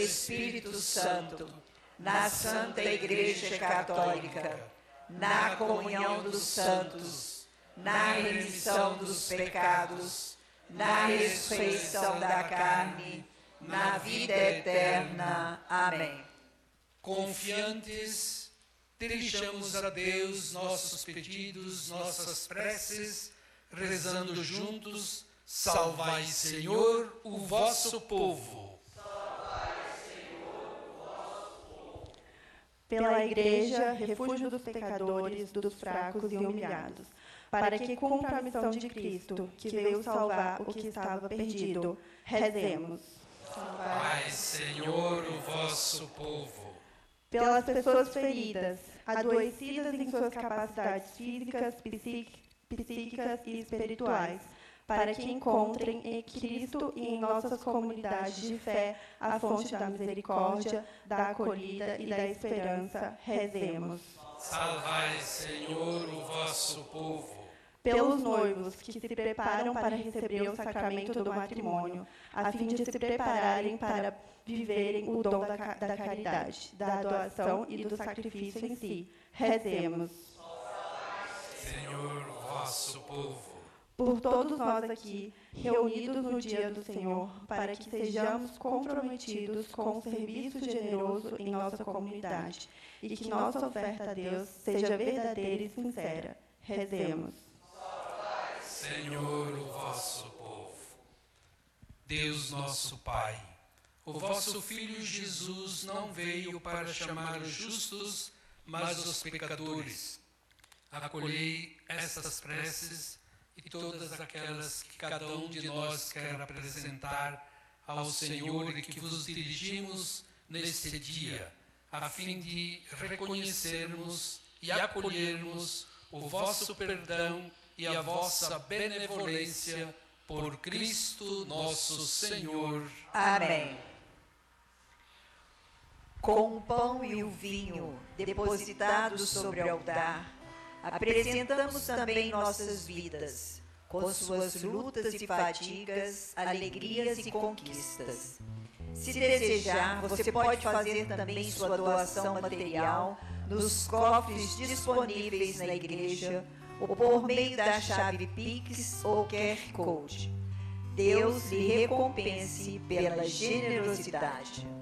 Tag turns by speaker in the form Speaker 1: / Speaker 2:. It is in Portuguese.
Speaker 1: Espírito Santo, na Santa Igreja Católica, na comunhão dos santos, na remissão dos pecados, na ressurreição da carne, na vida eterna. Amém.
Speaker 2: Confiantes, dirigamos a Deus nossos pedidos, nossas preces, rezando juntos: salvai, Senhor, o vosso povo.
Speaker 3: Pela Igreja, refúgio dos pecadores, dos fracos e humilhados, para que cumpra a missão de Cristo, que veio salvar o que estava perdido. Rezemos.
Speaker 2: Salvai, Senhor, o vosso povo.
Speaker 3: Pelas pessoas feridas, adoecidas em suas capacidades físicas, psíquicas e espirituais, para que encontrem em Cristo e em nossas comunidades de fé a fonte da misericórdia, da acolhida e da esperança. Rezemos.
Speaker 2: Salvai, Senhor, o vosso povo.
Speaker 3: Pelos noivos que se preparam para receber o sacramento do matrimônio, a fim de se prepararem para viverem o dom da caridade, da doação e do sacrifício em si. Rezemos.
Speaker 2: Senhor, o vosso povo.
Speaker 3: Por todos nós aqui, reunidos no dia do Senhor, para que sejamos comprometidos com o serviço generoso em nossa comunidade e que nossa oferta a Deus seja verdadeira e sincera. Rezemos.
Speaker 2: Senhor, o vosso povo. Deus nosso Pai, o vosso Filho Jesus não veio para chamar os justos, mas os pecadores. Acolhei estas preces e todas aquelas que cada um de nós quer apresentar ao Senhor e que vos dirigimos neste dia, a fim de reconhecermos e acolhermos o vosso perdão e a vossa benevolência por Cristo nosso Senhor.
Speaker 1: Amém. Com o pão e o vinho depositados sobre o altar, apresentamos também nossas vidas, com suas lutas e fadigas, alegrias e conquistas. Se desejar, você pode fazer também sua doação material nos cofres disponíveis na igreja ou por meio da chave Pix ou QR Code. Deus lhe recompense pela generosidade.